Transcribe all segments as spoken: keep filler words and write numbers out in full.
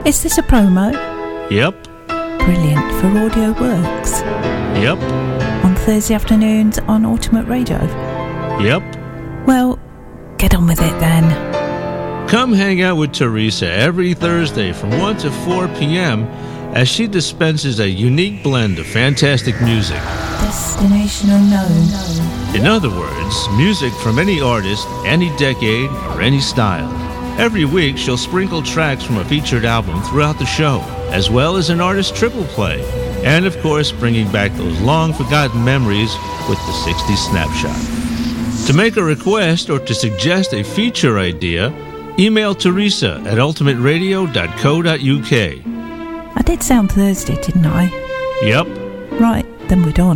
Is this a promo? Yep. Brilliant. For Audio Works? Yep. On Thursday afternoons on Ultimate Radio? Yep. Well, get on with it then. Come hang out with Teresa every Thursday from one to four p.m. as she dispenses a unique blend of fantastic music. Destination unknown. In other words, music from any artist, any decade, or any style. Every week, she'll sprinkle tracks from a featured album throughout the show, as well as an artist triple play, and of course, bringing back those long-forgotten memories with the sixties Snapshot. To make a request or to suggest a feature idea, email Teresa at ultimate radio dot co dot uk. I did sound Thursday, didn't I? Yep. Right, then we're done.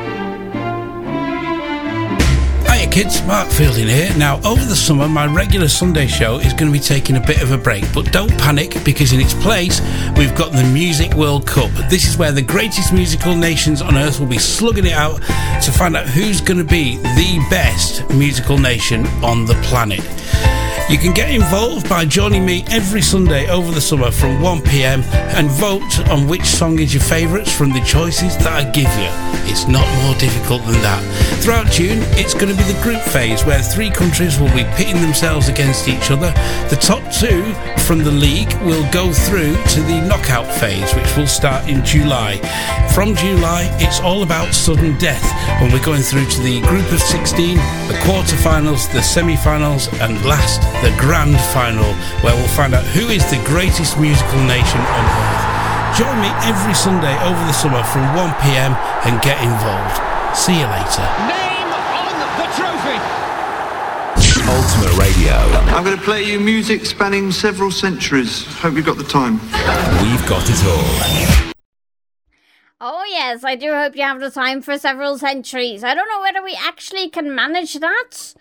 Hiya kids, Mark Fielding here. Now, over the summer, my regular Sunday show is going to be taking a bit of a break, but don't panic, because in its place, we've got the Music World Cup. This is where the greatest musical nations on earth will be slugging it out to find out who's going to be the best musical nation on the planet. You can get involved by joining me every Sunday over the summer from one p.m. and vote on which song is your favourites from the choices that I give you. It's not more difficult than that. Throughout June, it's going to be the group phase where three countries will be pitting themselves against each other. The top two from the league will go through to the knockout phase, which will start in July. From July, it's all about sudden death when we're going through to the group of sixteen, the quarterfinals, the semi-finals, and last, the grand final, where we'll find out who is the greatest musical nation on earth. Join me every Sunday over the summer from one p.m. and get involved. See you later. Name on the trophy. Ultimate Radio. I'm going to play you music spanning several centuries. Hope you've got the time. We've got it all. Oh yes, I do hope you have the time for several centuries. I don't know whether we actually can manage that.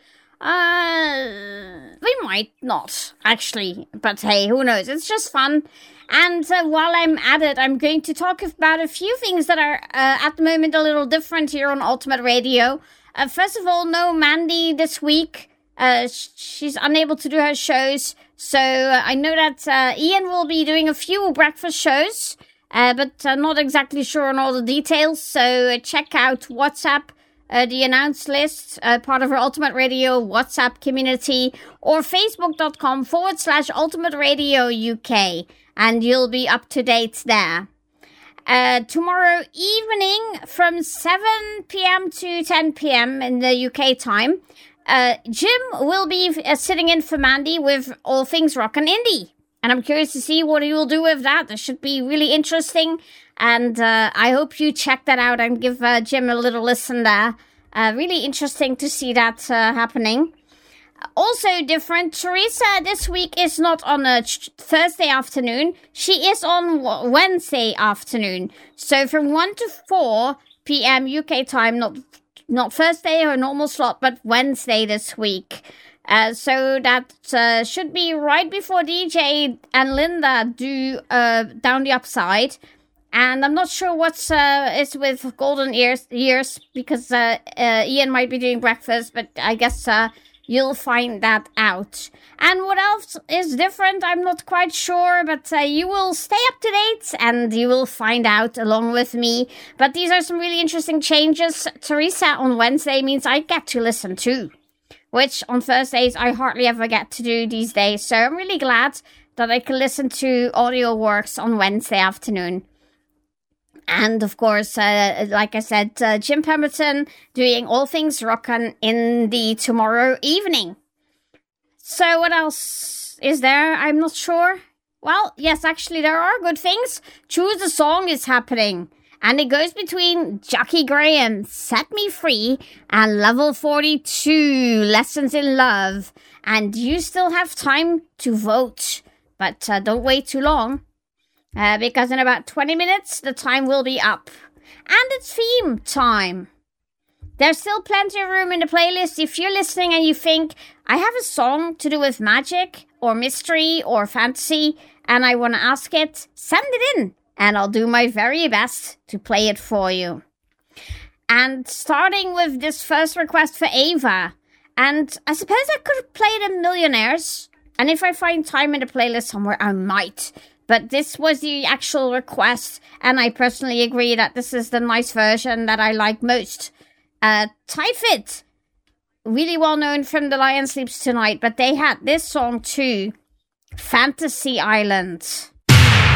Uh, we might not, actually. But hey, who knows? It's just fun. And uh, while I'm at it, I'm going to talk about a few things that are, uh, at the moment, a little different here on Ultimate Radio. Uh, first of all, no Mandy this week. Uh, sh- she's unable to do her shows. So uh, I know that uh, Ian will be doing a few breakfast shows. Uh, but uh, not exactly sure on all the details. So uh, check out WhatsApp. Uh, the announced list, uh, part of our Ultimate Radio WhatsApp community, or facebook.com forward slash Ultimate Radio UK, and you'll be up to date there. Uh, tomorrow evening from seven p.m. to ten p.m. in the U K time, uh, Jim will be uh, sitting in for Mandy with All Things Rock and Indie. And I'm curious to see what he will do with that. That should be really interesting. And uh, I hope you check that out and give uh, Jim a little listen there. Uh, really interesting to see that uh, happening. Also different, Teresa this week is not on a ch- Thursday afternoon. She is on w- Wednesday afternoon. So from one to four p.m. U K time, not not Thursday or normal slot, but Wednesday this week. Uh, so that uh, should be right before D J and Linda do uh, Down the Upside. And I'm not sure what's uh, is with Golden Ears, years because uh, uh, Ian might be doing breakfast, but I guess uh, you'll find that out. And what else is different, I'm not quite sure, but uh, you will stay up to date and you will find out along with me. But these are some really interesting changes. Teresa on Wednesday means I get to listen too, which on Thursdays I hardly ever get to do these days. So I'm really glad that I can listen to Audio Works on Wednesday afternoon. And of course, uh, like I said, uh, Jim Pemberton doing All Things Rockin' in the tomorrow evening. So what else is there? I'm not sure. Well, yes, actually there are good things. Choose a Song is happening. And it goes between Jackie Graham, Set Me Free, and Level forty-two, Lessons in Love. And you still have time to vote. But uh, don't wait too long. Uh, because in about twenty minutes, the time will be up. And it's theme time. There's still plenty of room in the playlist. If you're listening and you think, I have a song to do with magic, or mystery, or fantasy, and I want to ask it, send it in. And I'll do my very best to play it for you. And starting with this first request for Ava. And I suppose I could have played a Millionaires. And if I find time in the playlist somewhere, I might But this was the actual request, and I personally agree that this is the nice version that I like most. Uh, Typhid, really well known from The Lion Sleeps Tonight, but they had this song too, Fantasy Island.